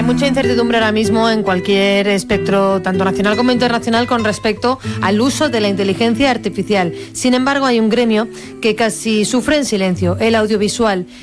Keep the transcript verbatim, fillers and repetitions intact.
mucha incertidumbre ahora mismo en cualquier espectro, tanto nacional como internacional, con respecto al uso de la inteligencia artificial. Sin embargo, hay un gremio que casi sufre en silencio, el audiovisual,